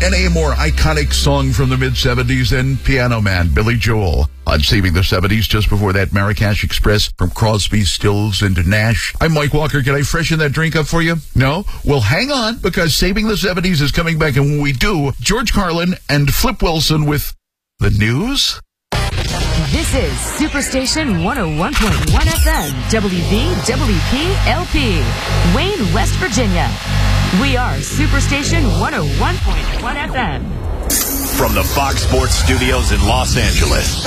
Any more iconic song from the mid-'70s than Piano Man, Billy Joel. On Saving the '70s, just before that, Marrakesh Express from Crosby, Stills, into Nash. I'm Mike Walker. Can I freshen that drink up for you? No? Well, hang on, because Saving the '70s is coming back, and when we do, George Carlin and Flip Wilson with the news. This is Superstation 101.1 FM, WVWP-LP, Wayne, West Virginia. We are Superstation 101.1 FM. From the Fox Sports Studios in Los Angeles,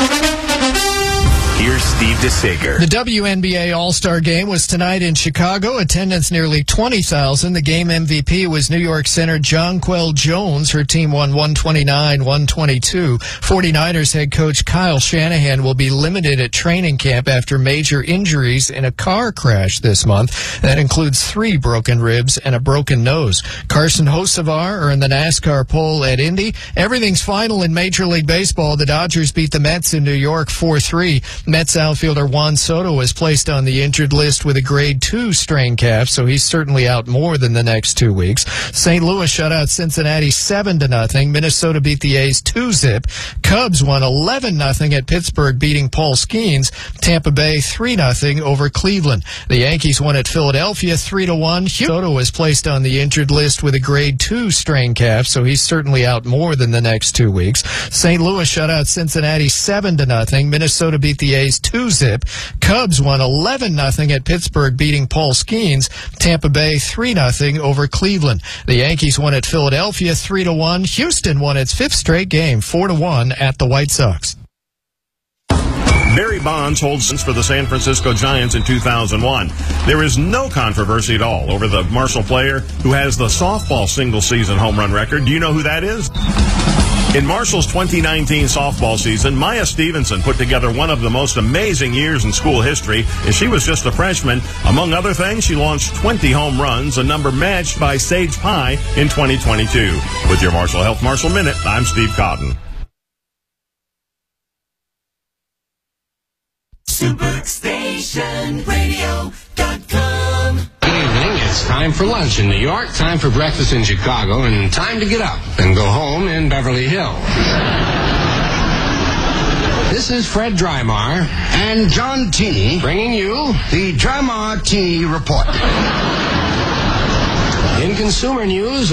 here's Steve DeSager. The WNBA All-Star Game was tonight in Chicago. Attendance nearly 20,000. The game MVP was New York center Jonquel Jones. Her team won 129-122. 49ers head coach Kyle Shanahan will be limited at training camp after major injuries in a car crash this month. That includes 3 broken ribs and a broken nose. Carson Hocevar earned the NASCAR pole at Indy. Everything's final in Major League Baseball. The Dodgers beat the Mets in New York 4-3. Mets outfielder Juan Soto was placed on the injured list with a grade 2 strain calf, so he's certainly out more than the next 2 weeks. St. Louis shut out Cincinnati 7-0. Minnesota beat the A's 2-zip. Cubs won 11-0 at Pittsburgh, beating Paul Skeens. Tampa Bay 3-0 over Cleveland. The Yankees won at Philadelphia 3-1. Soto was placed on the injured list with a grade 2 strain calf, so he's certainly out more than the next 2 weeks. St. Louis shut out Cincinnati 7-0. Minnesota beat the A's 2-zip. Cubs won 11-0 at Pittsburgh, beating Paul Skeens. Tampa Bay 3-0 over Cleveland. The Yankees won at Philadelphia 3-1. Houston won its 5th straight game 4-1 at the White Sox. Barry Bonds holds for the San Francisco Giants in 2001. There is no controversy at all over the Marshall player who has the softball single-season home run record. Do you know who that is? In Marshall's 2019 softball season, Maya Stevenson put together one of the most amazing years in school history, and she was just a freshman. Among other things, she launched 20 home runs, a number matched by Sage Pie in 2022. With your Marshall Health Marshall Minute, I'm Steve Cotton. SuperstationRadio.com. Good evening. It's time for lunch in New York, time for breakfast in Chicago, and time to get up and go home in Beverly Hills. This is Fred Drymar and John T. bringing you the Drymar T. Report. In consumer news.